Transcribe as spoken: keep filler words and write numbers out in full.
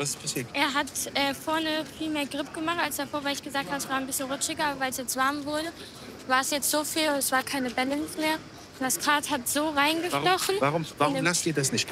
Was ist passiert? Er hat äh, vorne viel mehr Grip gemacht als davor, weil ich gesagt habe, es war ein bisschen rutschiger. Aber weil es jetzt warm wurde, war es jetzt so viel, es war keine Balance mehr. Und das Kart hat so Warum, reingestochen. warum, in warum dem- lasst ihr das nicht